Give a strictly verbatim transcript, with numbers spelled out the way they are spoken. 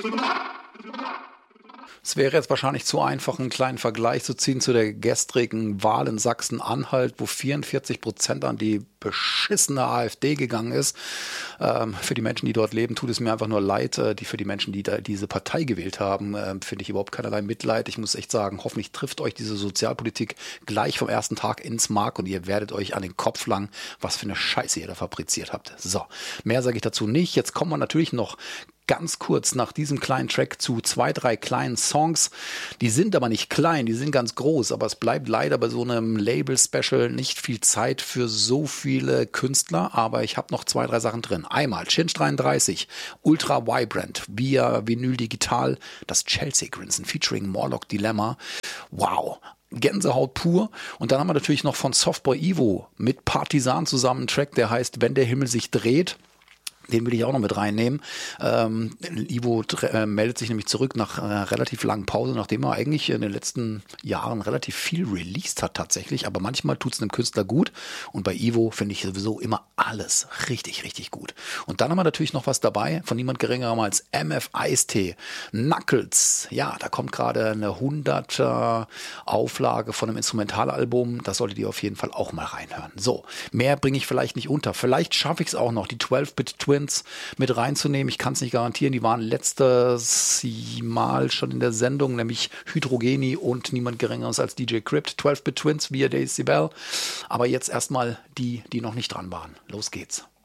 Es wäre jetzt wahrscheinlich zu einfach, einen kleinen Vergleich zu ziehen zu der gestrigen Wahl in Sachsen-Anhalt, wo vierundvierzig Prozent an die beschissene AfD gegangen ist. Ähm, für die Menschen, die dort leben, tut es mir einfach nur leid. Äh, die für die Menschen, die da diese Partei gewählt haben, äh, finde ich überhaupt keinerlei Mitleid. Ich muss echt sagen, hoffentlich trifft euch diese Sozialpolitik gleich vom ersten Tag ins Mark und ihr werdet euch an den Kopf langen, was für eine Scheiße ihr da fabriziert habt. So, mehr sage ich dazu nicht. Jetzt kommen wir natürlich noch ganz kurz nach diesem kleinen Track zu zwei, drei kleinen Songs. Die sind aber nicht klein, die sind ganz groß, aber es bleibt leider bei so einem Label-Special nicht viel Zeit für so viele Künstler, aber ich habe noch zwei, drei Sachen drin. Einmal Chinch dreiunddreißig, Ultra Vibrant, via Vinyl Digital, das Chelsea Grinsen featuring Morlock Dilemma. Wow. Gänsehaut pur. Und dann haben wir natürlich noch von Softboy Ivo mit Partisan zusammen einen Track, der heißt Wenn der Himmel sich dreht. Den will ich auch noch mit reinnehmen. Ähm, Ivo äh, meldet sich nämlich zurück nach einer relativ langen Pause, nachdem er eigentlich in den letzten Jahren relativ viel released hat tatsächlich. Aber manchmal tut es einem Künstler gut. Und bei Ivo finde ich sowieso immer alles richtig, richtig gut. Und dann haben wir natürlich noch was dabei von niemand geringerem als M F Eistee. Knuckles. Ja, da kommt gerade eine hunderter Auflage von einem Instrumentalalbum. Das solltet ihr auf jeden Fall auch mal reinhören. So, mehr bringe ich vielleicht nicht unter. Vielleicht schaffe ich es auch noch, die zwölf-Bit Twins mit reinzunehmen. Ich kann es nicht garantieren. Die waren letztes Mal schon in der Sendung, nämlich Hydrogeni und niemand Geringeres als D J Crypt. zwölf-Bit Twins via Decibel. Aber jetzt erstmal die, die noch nicht dran waren. Los geht's.